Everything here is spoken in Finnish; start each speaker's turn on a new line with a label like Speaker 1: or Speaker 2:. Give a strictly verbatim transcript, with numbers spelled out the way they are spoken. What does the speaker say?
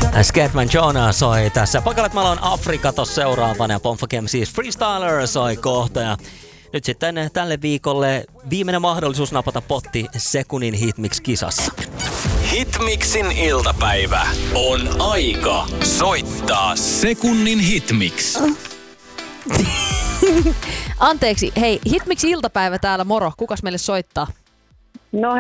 Speaker 1: Scatman Jonah soi tässä. Pakalat Malon Afrika tossa seuraavana ja Pomfa Kemsis Freestyler soi kohta. Ja nyt sitten tälle viikolle viimeinen mahdollisuus napata potti sekunnin Hitmix-kisassa.
Speaker 2: Hitmixin iltapäivä on aika soittaa sekunnin Hitmix.
Speaker 3: Anteeksi, hei, Hitmix iltapäivä täällä, moro. Kukas meille soittaa?
Speaker 4: No